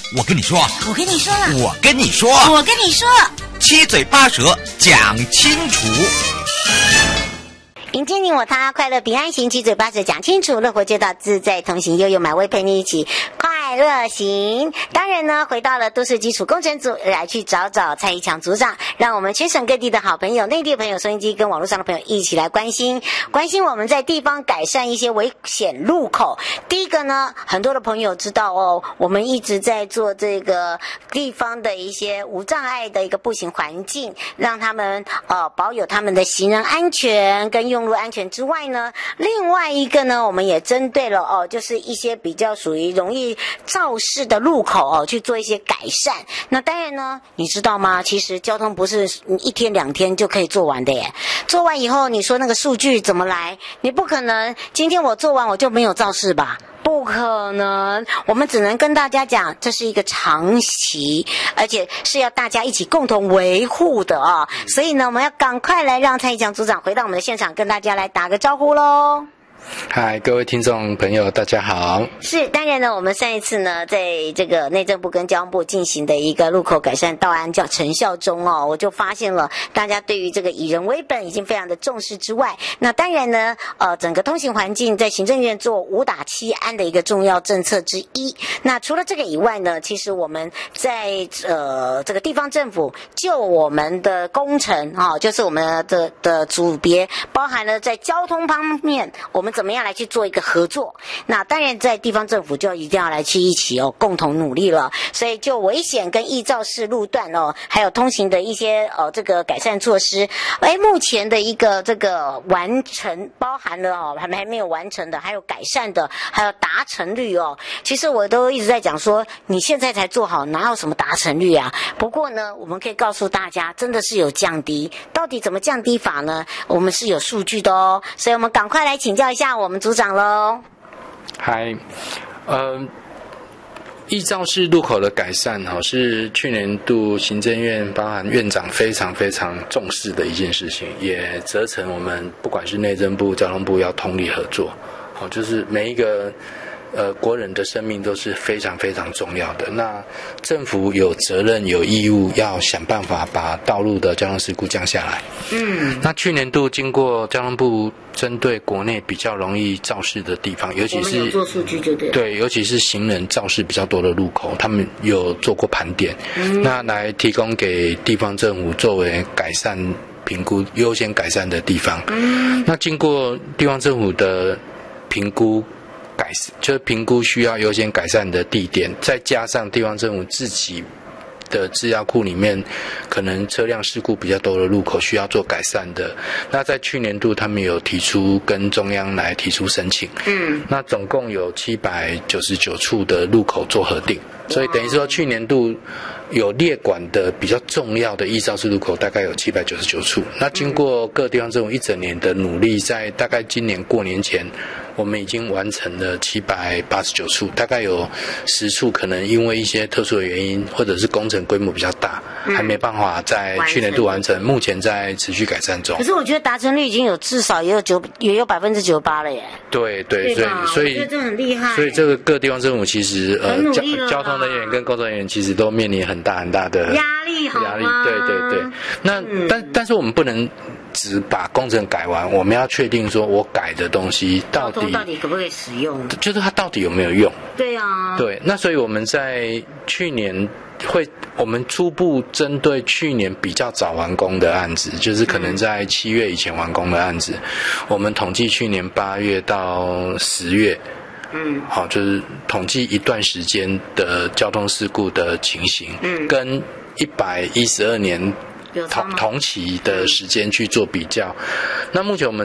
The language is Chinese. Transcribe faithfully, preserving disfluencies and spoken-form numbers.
我跟你说， 我跟你说了， 我跟你说， 我跟你说， 七嘴八舌讲清楚。 迎接你我他，快乐平安行，七嘴八舌讲清楚，乐活街道自在同行，悠悠买位陪你一起快乐行。当然呢，回到了都市基础工程组来去找找蔡一强组长，让我们全省各地的好朋友、内地的朋友、收音机跟网络上的朋友一起来关心关心我们在地方改善一些危险路口。第一个呢，很多的朋友知道哦，我们一直在做这个地方的一些无障碍的一个步行环境，让他们呃保有他们的行人安全跟用路安全之外呢，另外一个呢，我们也针对了哦，就是一些比较属于容易肇事的路口哦，去做一些改善。那当然呢，你知道吗？其实交通不是一天两天就可以做完的耶。做完以后，你说那个数据怎么来？你不可能今天我做完我就没有肇事吧？不可能，我们只能跟大家讲，这是一个长期，而且是要大家一起共同维护的啊、哦。所以呢，我们要赶快来让蔡一强组长回到我们的现场，跟大家来打个招呼喽。 嗨，各位听众朋友，大家好。 是，当然呢，我们上一次呢，在这个内政部跟交通部进行的一个路口改善道安叫成效中哦，我就发现了大家对于这个以人为本已经非常的重视之外，那当然呢，呃，整个通行环境在行政院做五打七安的一个重要政策之一。那除了这个以外呢，其实我们在呃这个地方政府就我们的工程啊、哦，就是我们的的组别，包含了在交通方面，我们怎么样来去做一个合作？那当然，在地方政府就一定要来去一起哦，共同努力了。所以，就危险跟易肇事路段哦，还有通行的一些呃这个改善措施，哎，目前的一个这个完成，包含了哦还没还没有完成的，还有改善的，还有达成率哦。其实我都一直在讲说，你现在才做好，哪有什么达成率啊？不过呢，我们可以告诉大家，真的是有降低。到底怎么降低法呢？我们是有数据的哦，所以我们赶快来请教一下我们组长喽。 嗨，呃，易肇事路口的改善哈、哦，是去年度行政院包含院长非常非常重视的一件事情，也责成我们不管是内政部、交通部要通力合作，好、哦，就是每一个。呃，国人的生命都是非常非常重要的。那政府有责任、有义务要想办法把道路的交通事故降下来。嗯，那去年度经过交通部针对国内比较容易肇事的地方，尤其是我们有做数据就对了。 对，尤其是行人肇事比较多的路口，他们有做过盘点，嗯、那来提供给地方政府作为改善评估优先改善的地方。嗯，那经过地方政府的评估。改就是评估需要优先改善的地点，再加上地方政府自己的资料库里面，可能车辆事故比较多的路口需要做改善的。那在去年度，他们有提出跟中央来提出申请，嗯，那总共有七百九十九处的路口做核定，所以等于说去年度有列管的比较重要的易肇事路口大概有七百九十九处。那经过各地方政府一整年的努力，在大概今年过年前，我们已经完成了七百八十九处，大概有十处可能因为一些特殊的原因，或者是工程规模比较大，还没办法在去年度完成，目前在持续改善中。 可是我觉得达成率已经有至少也有九也有百分之九十八了耶。 对对，所以所以我觉得这很厉害。 所以这个各地方政府其实呃交交通人员员跟工作人员其实都面临很大很大的压力，好吗？ 压力，对对对。那、嗯、但但是我们不能只把工程改完，我们要确定说我改的东西到底到底可不可以使用， 就是它到底有没有用。 对啊， 对。那所以我们在去年会，我们初步针对去年比较早完工的案子，就是可能在七月以前完工的案子，嗯、我们统计去年八月到十月。嗯，好，就是统计一段时间的交通事故的情形，嗯，跟一百一十二年同同期的时间去做比较。那目前我们